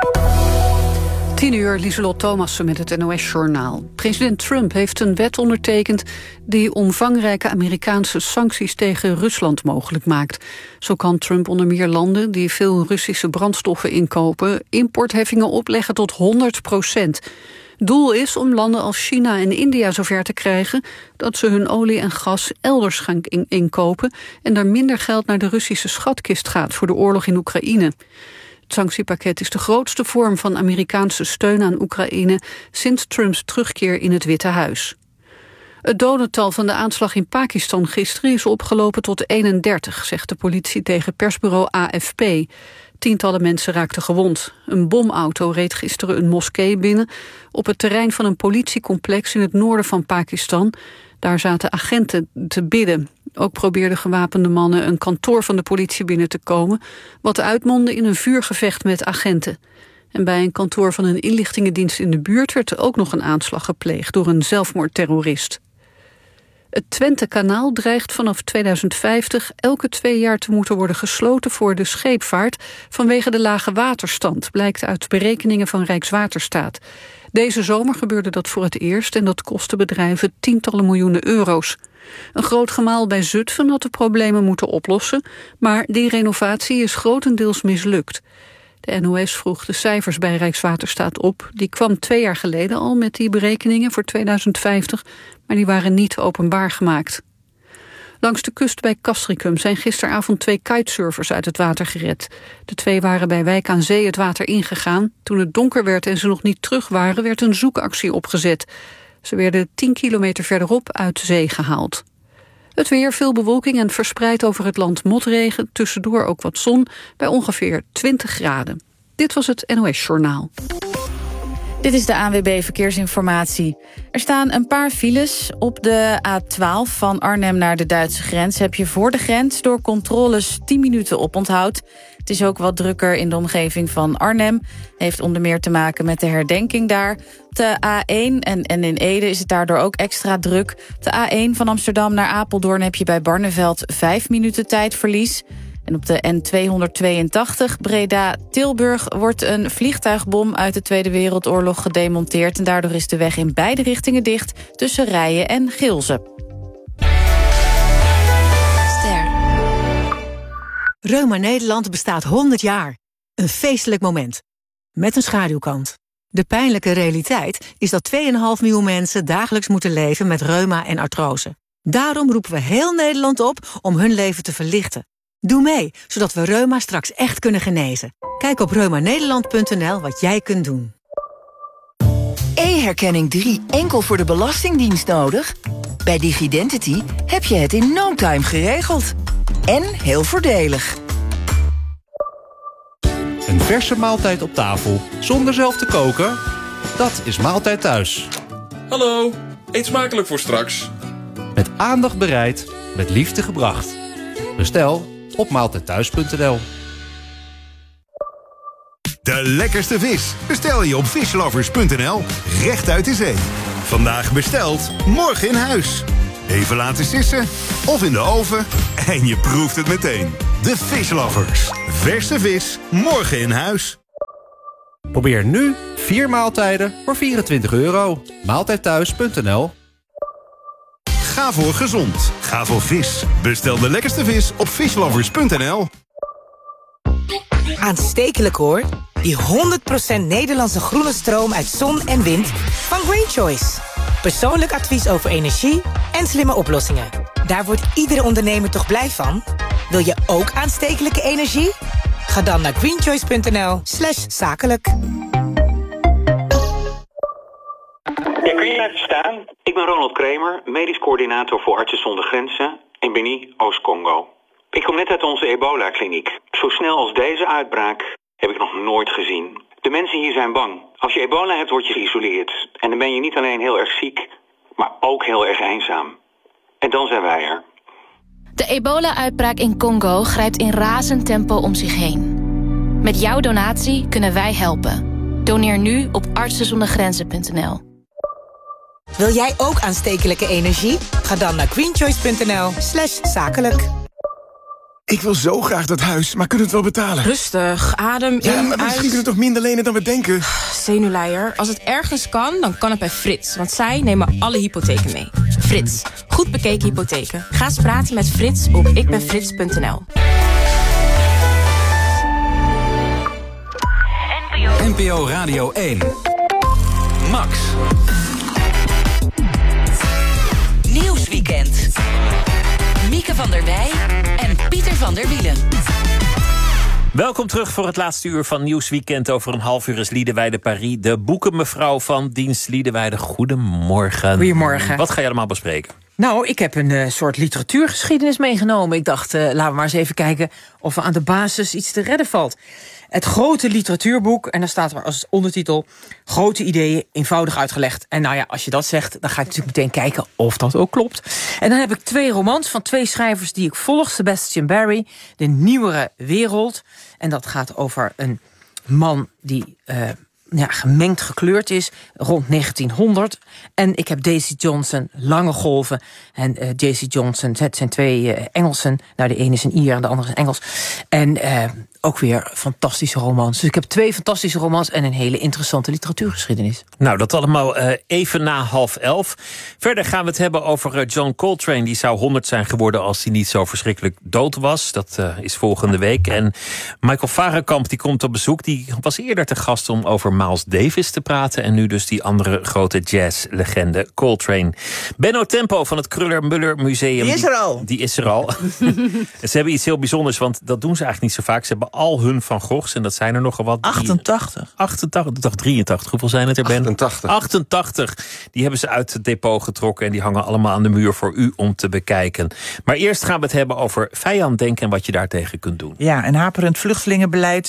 10 uur, Lieselot Thomassen met het NOS-journaal. President Trump heeft een wet ondertekend die omvangrijke Amerikaanse sancties tegen Rusland mogelijk maakt. Zo kan Trump onder meer landen die veel Russische brandstoffen inkopen importheffingen opleggen tot 100%. Doel is om landen als China en India zover te krijgen dat ze hun olie en gas elders gaan inkopen en er minder geld naar de Russische schatkist gaat voor de oorlog in Oekraïne. Het sanctiepakket is de grootste vorm van Amerikaanse steun aan Oekraïne sinds Trumps terugkeer in het Witte Huis. Het dodental van de aanslag in Pakistan gisteren is opgelopen tot 31, zegt de politie tegen persbureau AFP. Tientallen mensen raakten gewond. Een bomauto reed gisteren een moskee binnen op het terrein van een politiecomplex in het noorden van Pakistan. Daar zaten agenten te bidden. Ook probeerden gewapende mannen een kantoor van de politie binnen te komen, wat uitmondde in een vuurgevecht met agenten. En bij een kantoor van een inlichtingendienst in de buurt werd er ook nog een aanslag gepleegd door een zelfmoordterrorist. Het Twentekanaal dreigt vanaf 2050 elke 2 jaar te moeten worden gesloten voor de scheepvaart vanwege de lage waterstand, blijkt uit berekeningen van Rijkswaterstaat. Deze zomer gebeurde dat voor het eerst en dat kostte bedrijven tientallen miljoenen euro's. Een groot gemaal bij Zutphen had de problemen moeten oplossen, maar die renovatie is grotendeels mislukt. De NOS vroeg de cijfers bij Rijkswaterstaat op. Die kwam 2 jaar geleden al met die berekeningen voor 2050, maar die waren niet openbaar gemaakt. Langs de kust bij Castricum zijn gisteravond 2 kitesurfers uit het water gered. De 2 waren bij Wijk aan Zee het water ingegaan. Toen het donker werd en ze nog niet terug waren, werd een zoekactie opgezet. Ze werden 10 kilometer verderop uit zee gehaald. Het weer, veel bewolking en verspreid over het land motregen. Tussendoor ook wat zon bij ongeveer 20 graden. Dit was het NOS Journaal. Dit is de ANWB Verkeersinformatie. Er staan een paar files. Op de A12 van Arnhem naar de Duitse grens heb je voor de grens door controles 10 minuten oponthoud. Het is ook wat drukker in de omgeving van Arnhem. Heeft onder meer te maken met de herdenking daar. Op de A1 en in Ede is het daardoor ook extra druk. Op de A1 van Amsterdam naar Apeldoorn heb je bij Barneveld 5 minuten tijdverlies. En op de N282 Breda-Tilburg wordt een vliegtuigbom uit de Tweede Wereldoorlog gedemonteerd. En daardoor is de weg in beide richtingen dicht tussen Rijen en Gilze. Reuma Nederland bestaat 100 jaar. Een feestelijk moment. Met een schaduwkant. De pijnlijke realiteit is dat 2,5 miljoen mensen dagelijks moeten leven met reuma en artrose. Daarom roepen we heel Nederland op om hun leven te verlichten. Doe mee, zodat we reuma straks echt kunnen genezen. Kijk op reumanederland.nl wat jij kunt doen. E-herkenning 3 enkel voor de Belastingdienst nodig? Bij Digidentity heb je het in no time geregeld. En heel voordelig. Een verse maaltijd op tafel, zonder zelf te koken? Dat is Maaltijd Thuis. Hallo, eet smakelijk voor straks. Met aandacht bereid, met liefde gebracht. Bestel op maaltijdthuis.nl. De lekkerste vis bestel je op fishlovers.nl, rechtuit de zee. Vandaag besteld, morgen in huis. Even laten sissen of in de oven en je proeft het meteen. De Fishlovers. Verse vis, morgen in huis. Probeer nu 4 maaltijden voor €24. Maaltijdthuis.nl. Ga voor gezond. Ga voor vis. Bestel de lekkerste vis op fishlovers.nl. Aanstekelijk hoor. Die 100% Nederlandse groene stroom uit zon en wind van Green Choice. Persoonlijk advies over energie en slimme oplossingen. Daar wordt iedere ondernemer toch blij van? Wil je ook aanstekelijke energie? Ga dan naar greenchoice.nl/zakelijk. Ja, kun je mij verstaan? Ik ben Ronald Kremer, medisch coördinator voor Artsen zonder Grenzen in Beni, Oost-Congo. Ik kom net uit onze ebola-kliniek. Zo snel als deze uitbraak heb ik nog nooit gezien. De mensen hier zijn bang. Als je ebola hebt, word je geïsoleerd. En dan ben je niet alleen heel erg ziek, maar ook heel erg eenzaam. En dan zijn wij er. De ebola-uitbraak in Congo grijpt in razend tempo om zich heen. Met jouw donatie kunnen wij helpen. Doneer nu op artsenzondergrenzen.nl. Wil jij ook aanstekelijke energie? Ga dan naar greenchoice.nl/zakelijk. Ik wil zo graag dat huis, maar kunnen we het wel betalen? Rustig, adem in, maar misschien kunnen we toch minder lenen dan we denken? Zenuwleier, als het ergens kan, dan kan het bij Frits. Want zij nemen alle hypotheken mee. Frits, goed bekeken hypotheken. Ga eens praten met Frits op ikbenfrits.nl. NPO Radio 1. Max. Nieuwsweekend. Mieke van der Wij en Pieter van der Wielen. Welkom terug voor het laatste uur van Nieuwsweekend. Over een half uur is Liederwijde Paris, de boekenmevrouw van dienst. Liederwijde, goedemorgen. Goedemorgen. Wat ga je allemaal bespreken? Nou, ik heb een soort literatuurgeschiedenis meegenomen. Ik dacht, laten we maar eens even kijken of er aan de basis iets te redden valt. Het grote literatuurboek, en dan staat er als ondertitel: grote ideeën eenvoudig uitgelegd. En nou ja, als je dat zegt, dan ga ik natuurlijk meteen kijken of dat ook klopt. En dan heb ik 2 romans van 2 schrijvers die ik volg. Sebastian Barry, De Nieuwere Wereld. En dat gaat over een man die gemengd gekleurd is, rond 1900. En ik heb Daisy Johnson, Lange Golven. En Daisy Johnson, het zijn 2 Engelsen. Nou, de ene is een Ier en de andere is een Engels. En ook weer fantastische romans. Dus ik heb 2 fantastische romans en een hele interessante literatuurgeschiedenis. Nou, dat allemaal even na 10:30. Verder gaan we het hebben over John Coltrane. Die zou 100 zijn geworden als hij niet zo verschrikkelijk dood was. Dat is volgende week. En Michael Varenkamp die komt op bezoek. Die was eerder te gast om over Miles Davis te praten. En nu dus die andere grote jazzlegende Coltrane. Benno Tempo van het Kruller-Müller Museum. Die is er al. Die is er al. Ze hebben iets heel bijzonders, want dat doen ze eigenlijk niet zo vaak. Ze hebben al hun Van Goghs, en dat zijn er nogal wat. 88. 88, ik dacht 83. Hoeveel zijn het er, Ben? 88. 88. Die hebben ze uit het depot getrokken en die hangen allemaal aan de muur voor u om te bekijken. Maar eerst gaan we het hebben over vijanddenken en wat je daartegen kunt doen. Ja, een haperend vluchtelingenbeleid,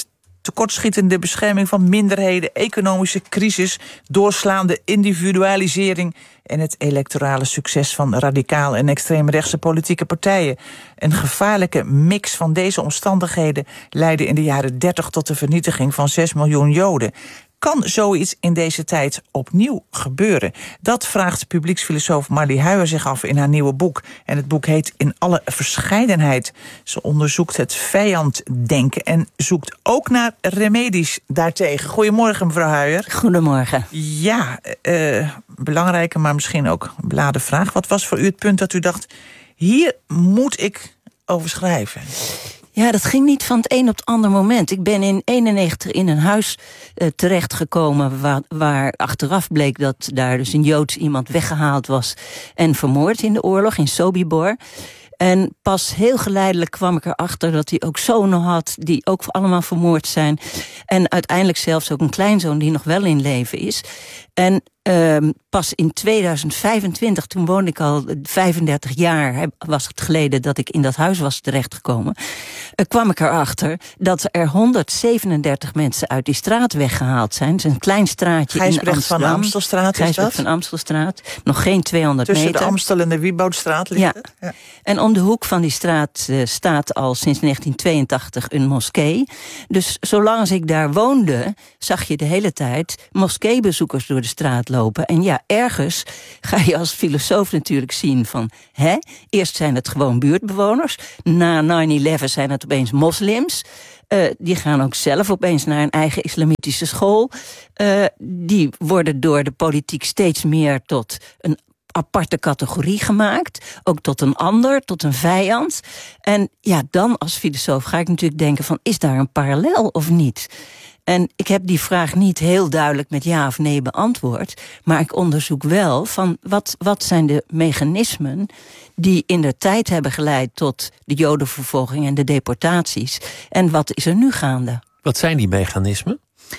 tekortschietende bescherming van minderheden, economische crisis, doorslaande individualisering en het electorale succes van radicaal en extreemrechtse politieke partijen. Een gevaarlijke mix van deze omstandigheden leidde in de jaren 30 tot de vernietiging van 6 miljoen Joden. Kan zoiets in deze tijd opnieuw gebeuren? Dat vraagt publieksfilosoof Marlie Huijer zich af in haar nieuwe boek. En het boek heet In alle verscheidenheid. Ze onderzoekt het vijanddenken en zoekt ook naar remedies daartegen. Goedemorgen, mevrouw Huijer. Goedemorgen. Ja, belangrijke, maar misschien ook beladen vraag. Wat was voor u het punt dat u dacht, hier moet ik over schrijven? Ja, dat ging niet van het een op het andere moment. Ik ben in 1991 in een huis terechtgekomen waar achteraf bleek dat daar dus een Joods iemand weggehaald was en vermoord in de oorlog, in Sobibor. En pas heel geleidelijk kwam ik erachter dat hij ook zonen had die ook allemaal vermoord zijn. En uiteindelijk zelfs ook een kleinzoon die nog wel in leven is. En pas in 2025, toen woonde ik al 35 jaar, was het geleden dat ik in dat huis was terechtgekomen, kwam ik erachter dat er 137 mensen uit die straat weggehaald zijn. Het is een klein straatje in Amsterdam. Gijsbrecht van Amstelstraat is dat? van Amstelstraat, nog geen 200 tussen meter. Tussen de Amstel en de Wieboudstraat ligt het? Ja. En om de hoek van die straat staat al sinds 1982 een moskee. Dus zolang als ik daar woonde, zag je de hele tijd moskeebezoekers door de straat lopen. En ja, ergens ga je als filosoof natuurlijk zien van, eerst zijn het gewoon buurtbewoners. Na 9/11 zijn het opeens moslims. Die gaan ook zelf opeens naar een eigen islamitische school. Die worden door de politiek steeds meer tot een aparte categorie gemaakt. Ook tot een ander, tot een vijand. En ja, dan als filosoof ga ik natuurlijk denken van, is daar een parallel of niet? En ik heb die vraag niet heel duidelijk met ja of nee beantwoord. Maar ik onderzoek wel van wat zijn de mechanismen die in de tijd hebben geleid tot de Jodenvervolging en de deportaties. En wat is er nu gaande? Wat zijn die mechanismen?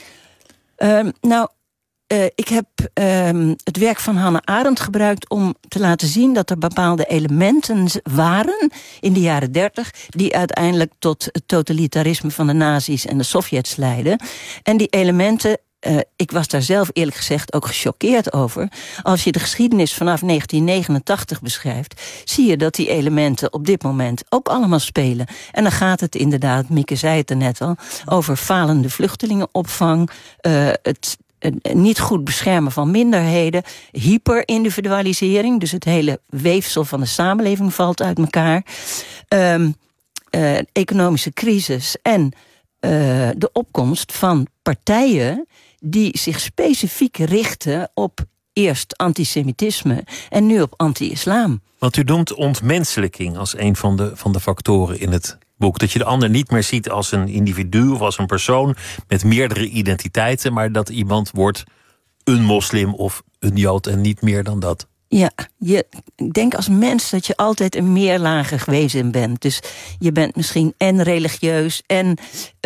Ik heb het werk van Hannah Arendt gebruikt om te laten zien dat er bepaalde elementen waren in de jaren 30... die uiteindelijk tot het totalitarisme van de nazi's en de Sovjets leidden. En die elementen, ik was daar zelf eerlijk gezegd ook gechoqueerd over. Als je de geschiedenis vanaf 1989 beschrijft, zie je dat die elementen op dit moment ook allemaal spelen. En dan gaat het inderdaad, Mieke zei het er net al, over falende vluchtelingenopvang, het niet goed beschermen van minderheden, hyperindividualisering, dus het hele weefsel van de samenleving valt uit elkaar, economische crisis en de opkomst van partijen die zich specifiek richten op eerst antisemitisme en nu op anti-islam. Want u noemt ontmenselijking als een van de factoren in het boek. Dat je de ander niet meer ziet als een individu of als een persoon met meerdere identiteiten, maar dat iemand wordt een moslim of een Jood en niet meer dan dat. Ja, ik denk als mens dat je altijd een meerlagig wezen bent. Dus je bent misschien en religieus en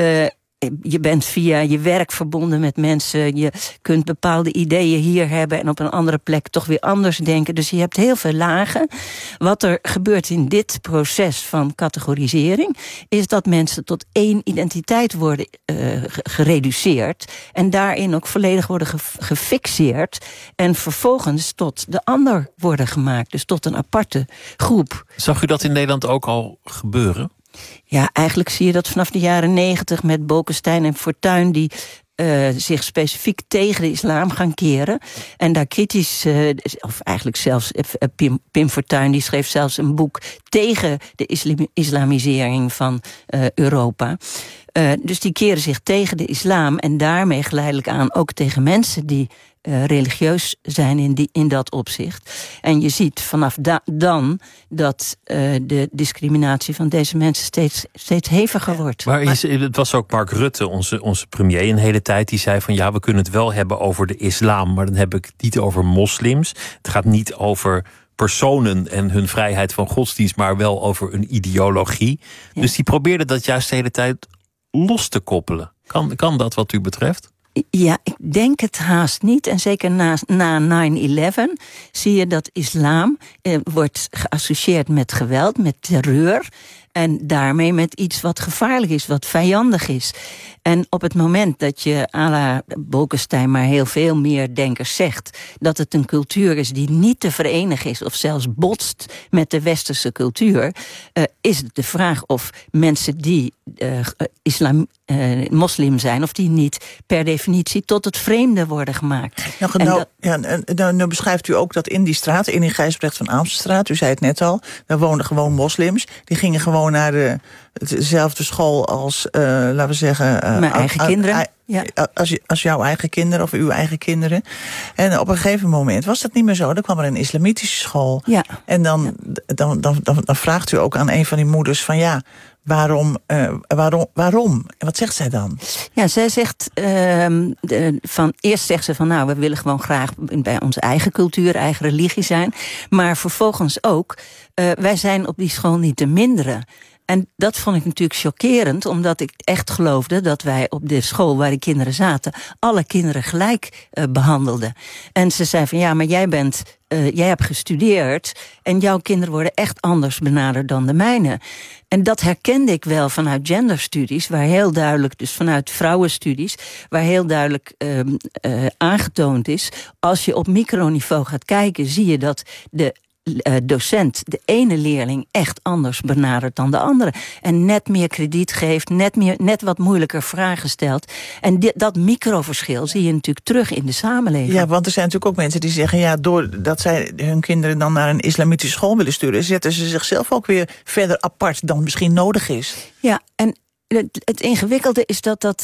je bent via je werk verbonden met mensen. Je kunt bepaalde ideeën hier hebben en op een andere plek toch weer anders denken. Dus je hebt heel veel lagen. Wat er gebeurt in dit proces van categorisering is dat mensen tot één identiteit worden gereduceerd en daarin ook volledig worden gefixeerd en vervolgens tot de ander worden gemaakt. Dus tot een aparte groep. Zag u dat in Nederland ook al gebeuren? Ja, eigenlijk zie je dat vanaf de jaren 90 met Bolkestein en Fortuyn die zich specifiek tegen de islam gaan keren. En daar kritisch, of eigenlijk zelfs Pim Fortuyn, die schreef zelfs een boek tegen de islamisering van Europa. Dus die keren zich tegen de islam en daarmee geleidelijk aan ook tegen mensen die religieus zijn in dat opzicht. En je ziet vanaf dan dat de discriminatie van deze mensen steeds heviger wordt. Maar het was ook Mark Rutte, onze premier, een hele tijd, die zei van ja, we kunnen het wel hebben over de islam, maar dan heb ik het niet over moslims. Het gaat niet over personen en hun vrijheid van godsdienst, maar wel over een ideologie. Ja. Dus die probeerde dat juist de hele tijd los te koppelen. Kan dat wat u betreft? Ja, ik denk het haast niet. En zeker na 9/11 zie je dat islam wordt geassocieerd met geweld, met terreur. En daarmee met iets wat gevaarlijk is, wat vijandig is. En op het moment dat je, à la Bolkestein, maar heel veel meer denkers zegt, dat het een cultuur is die niet te verenigen is, of zelfs botst met de westerse cultuur, is het de vraag of mensen die moslim zijn, of die niet per definitie tot het vreemde worden gemaakt. Nou beschrijft u ook dat in die straat, in die Gijsbrecht van Aalstenstraat, u zei het net al, daar woonden gewoon moslims. Die gingen gewoon naar dezelfde school als, laten we zeggen, mijn eigen kinderen. Als jouw eigen kinderen of uw eigen kinderen. En op een gegeven moment was dat niet meer zo. Dan kwam er een islamitische school. Ja. En dan vraagt u ook aan een van die moeders van ja, waarom? En wat zegt zij dan? Ja, zij zegt eerst zegt ze van nou, we willen gewoon graag bij onze eigen cultuur, eigen religie zijn. Maar vervolgens ook, wij zijn op die school niet de minderen. En dat vond ik natuurlijk chockerend, omdat ik echt geloofde dat wij op de school waar die kinderen zaten alle kinderen gelijk behandelden. En ze zei van ja, maar jij hebt gestudeerd en jouw kinderen worden echt anders benaderd dan de mijne. En dat herkende ik wel vanuit genderstudies, waar heel duidelijk, dus vanuit vrouwenstudies, waar heel duidelijk aangetoond is, als je op microniveau gaat kijken, zie je dat de docent de ene leerling echt anders benadert dan de andere. En net meer krediet geeft, net wat moeilijker vragen stelt. En dat microverschil zie je natuurlijk terug in de samenleving. Ja, want er zijn natuurlijk ook mensen die zeggen, ja, doordat zij hun kinderen dan naar een islamitische school willen sturen, zetten ze zichzelf ook weer verder apart dan misschien nodig is. Ja, en het ingewikkelde is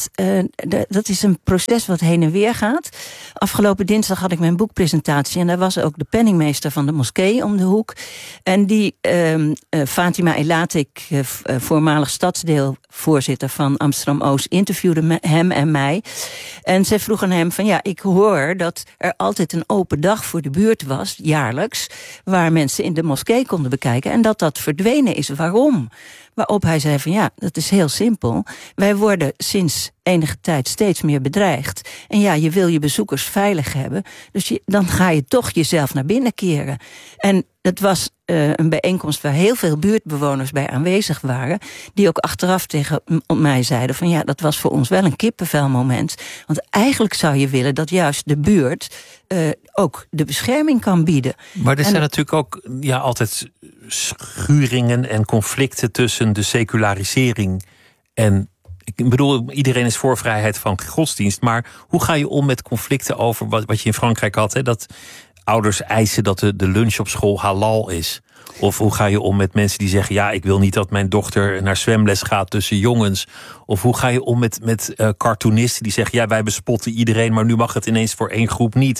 dat is een proces wat heen en weer gaat. Afgelopen dinsdag had ik mijn boekpresentatie en daar was ook de penningmeester van de moskee om de hoek. En die Fatima Elatik, voormalig stadsdeelvoorzitter van Amsterdam-Oost, interviewde hem en mij. En zij vroeg aan hem van ja, ik hoor dat er altijd een open dag voor de buurt was, jaarlijks, waar mensen in de moskee konden bekijken en dat verdwenen is. Waarom? Waarop hij zei van ja, dat is heel simpel. Wij worden sinds enige tijd steeds meer bedreigd. En ja, je wil je bezoekers veilig hebben. Dus dan ga je toch jezelf naar binnen keren. En het was een bijeenkomst waar heel veel buurtbewoners bij aanwezig waren, die ook achteraf tegen mij zeiden van ja, dat was voor ons wel een kippenvelmoment. Want eigenlijk zou je willen dat juist de buurt ook de bescherming kan bieden. Maar er zijn natuurlijk ook altijd schuringen en conflicten tussen de secularisering en, ik bedoel, iedereen is voor vrijheid van godsdienst, maar hoe ga je om met conflicten over wat je in Frankrijk had, hè, dat ouders eisen dat de lunch op school halal is? Of hoe ga je om met mensen die zeggen, ja, ik wil niet dat mijn dochter naar zwemles gaat tussen jongens? Of hoe ga je om met cartoonisten die zeggen, ja, wij bespotten iedereen, maar nu mag het ineens voor één groep niet.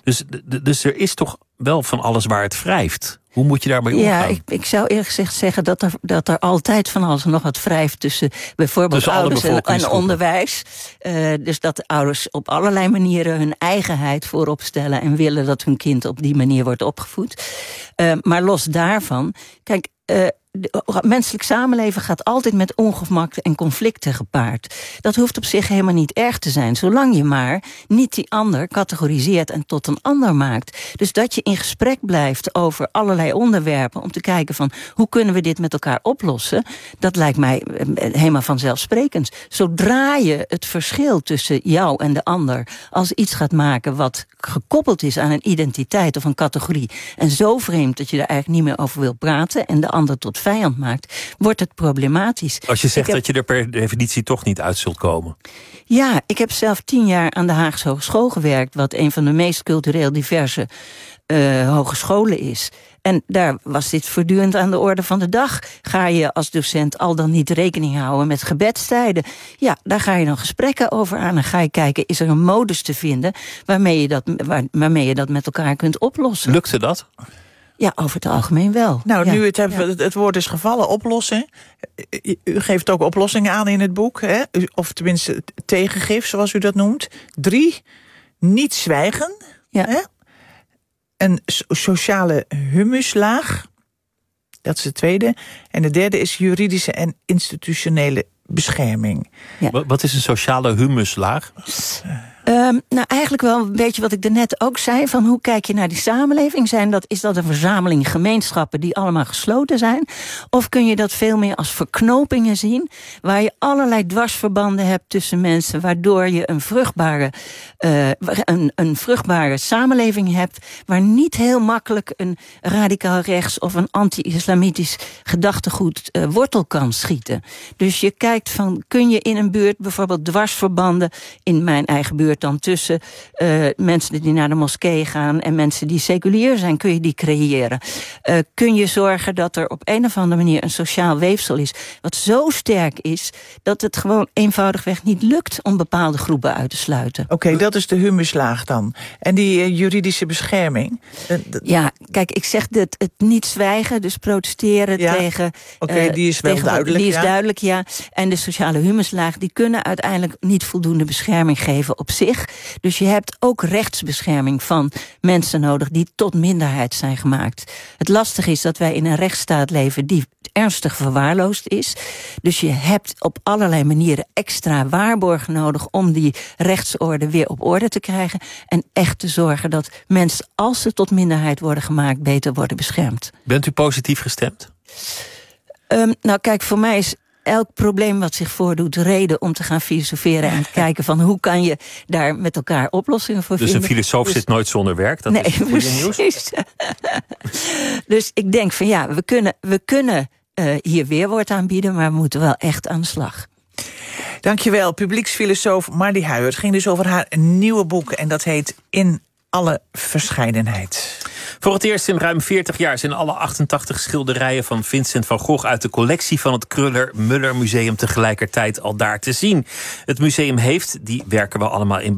Dus er is toch wel van alles waar het wrijft. Hoe moet je daarbij omgaan? Ja, ik zou eerlijk gezegd zeggen dat er altijd van alles nog wat wrijft tussen bijvoorbeeld tussen ouders en onderwijs. Dus dat de ouders op allerlei manieren hun eigenheid voorop stellen en willen dat hun kind op die manier wordt opgevoed. Maar los daarvan, kijk, menselijk samenleven gaat altijd met ongemak en conflicten gepaard. Dat hoeft op zich helemaal niet erg te zijn, zolang je maar niet die ander categoriseert en tot een ander maakt. Dus dat je in gesprek blijft over allerlei onderwerpen om te kijken van hoe kunnen we dit met elkaar oplossen, dat lijkt mij helemaal vanzelfsprekend. Zodra je het verschil tussen jou en de ander als iets gaat maken wat gekoppeld is aan een identiteit of een categorie en zo vreemd dat je er eigenlijk niet meer over wil praten en de ander tot vijand maakt, wordt het problematisch. Als je zegt dat je er per definitie toch niet uit zult komen. Ja, ik heb zelf 10 jaar aan de Haagse Hogeschool gewerkt, wat een van de meest cultureel diverse hogescholen is. En daar was dit voortdurend aan de orde van de dag. Ga je als docent al dan niet rekening houden met gebedstijden? Ja, daar ga je dan gesprekken over aan. En ga je kijken, is er een modus te vinden waarmee je dat met elkaar kunt oplossen? Lukte dat? Ja, over het algemeen wel. Nou, nu het woord is gevallen, oplossen. U geeft ook oplossingen aan in het boek, hè? Of tenminste tegengif, zoals u dat noemt. 3, niet zwijgen. Ja. Hè? Een sociale humuslaag. Dat is de tweede. En de derde is juridische en institutionele bescherming. Ja. Wat is een sociale humuslaag? Nou, eigenlijk wel een beetje wat ik daarnet ook zei, van hoe kijk je naar die samenleving? Is dat een verzameling gemeenschappen die allemaal gesloten zijn? Of kun je dat veel meer als verknopingen zien, waar je allerlei dwarsverbanden hebt tussen mensen, waardoor je een vruchtbare samenleving hebt, waar niet heel makkelijk een radicaal rechts of een anti-islamitisch gedachtegoed wortel kan schieten. Dus je kijkt van, kun je in een buurt bijvoorbeeld dwarsverbanden, in mijn eigen buurt dan, tussen mensen die naar de moskee gaan en mensen die seculier zijn, kun je die creëren? Kun je zorgen dat er op een of andere manier een sociaal weefsel is wat zo sterk is dat het gewoon eenvoudigweg niet lukt om bepaalde groepen uit te sluiten? Oké, dat is de humuslaag dan. En die juridische bescherming? Ja, kijk, ik zeg het niet zwijgen, dus protesteren tegen... Oké, die is wel duidelijk. Die is duidelijk, ja. En de sociale humuslaag, die kunnen uiteindelijk niet voldoende bescherming geven op zich. Dus je hebt ook rechtsbescherming van mensen nodig die tot minderheid zijn gemaakt. Het lastige is dat wij in een rechtsstaat leven die ernstig verwaarloosd is. Dus je hebt op allerlei manieren extra waarborgen nodig om die rechtsorde weer op orde te krijgen en echt te zorgen dat mensen, als ze tot minderheid worden gemaakt, beter worden beschermd. Bent u positief gestemd? Nou kijk, voor mij is elk probleem wat zich voordoet reden om te gaan filosoferen en kijken van hoe kan je daar met elkaar oplossingen voor vinden. Dus een filosoof zit nooit zonder werk? Dat is het goede nieuws. Dus ik denk van ja, we kunnen hier weerwoord aanbieden, maar we moeten wel echt aan de slag. Dankjewel, publieksfilosoof Mardy Huijer. Het ging dus over haar nieuwe boek en dat heet In alle verscheidenheid. Voor het eerst in ruim 40 jaar zijn alle 88 schilderijen van Vincent van Gogh uit de collectie van het Kruller-Müller Museum tegelijkertijd al daar te zien. Het museum heeft, die werken we allemaal in